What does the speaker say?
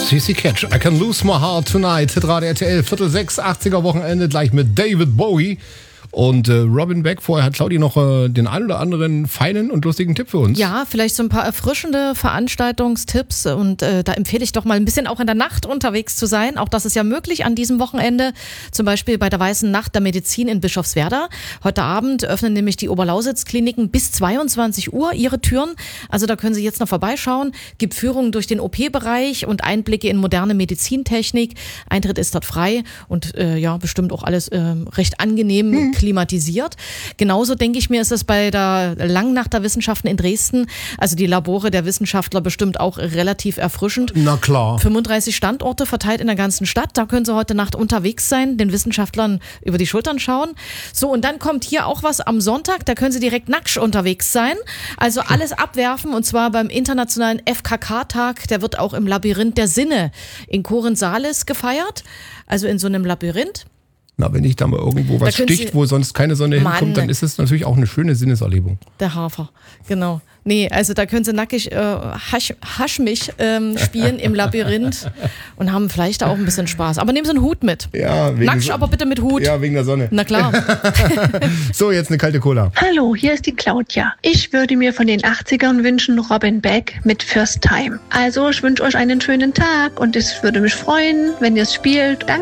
CC Catch, I Can Lose My Heart Tonight, Hitradio RTL, 5:45, 80er Wochenende, gleich mit David Bowie und Robin Beck. Vorher hat Claudi noch den ein oder anderen feinen und lustigen Tipp für uns. Ja, vielleicht so ein paar erfrischende Veranstaltungstipps und da empfehle ich doch mal ein bisschen auch in der Nacht unterwegs zu sein. Auch das ist ja möglich an diesem Wochenende, zum Beispiel bei der Weißen Nacht der Medizin in Bischofswerda. Heute Abend öffnen nämlich die Oberlausitz-Kliniken bis 22 Uhr ihre Türen. Also da können Sie jetzt noch vorbeischauen. Gibt Führungen durch den OP-Bereich und Einblicke in moderne Medizintechnik. Eintritt ist dort frei und ja, bestimmt auch alles recht angenehm klimatisiert. Genauso denke ich mir, ist es bei der Langnacht der Wissenschaften in Dresden. Also die Labore der Wissenschaftler bestimmt auch relativ erfrischend. Na klar. 35 Standorte verteilt in der ganzen Stadt. Da können Sie heute Nacht unterwegs sein, den Wissenschaftlern über die Schultern schauen. So, und dann kommt hier auch was am Sonntag. Da können Sie direkt nackt unterwegs sein. Also alles abwerfen und zwar beim internationalen FKK-Tag. Der wird auch im Labyrinth der Sinne in Korensalis gefeiert. Also in so einem Labyrinth. Na, wenn ich da mal irgendwo was sticht, wo sonst keine Sonne hinkommt, dann ist es natürlich auch eine schöne Sinneserlebung. Der Hafer, genau. Nee, also da können Sie nackig Hasch mich spielen im Labyrinth und haben vielleicht auch ein bisschen Spaß. Aber nehmen Sie einen Hut mit. Ja, nackt, aber bitte mit Hut. Ja, wegen der Sonne. Na klar. So, jetzt eine kalte Cola. Hallo, hier ist die Claudia. Ich würde mir von den 80ern wünschen Robin Beck mit First Time. Also, ich wünsche euch einen schönen Tag und es würde mich freuen, wenn ihr es spielt. Danke.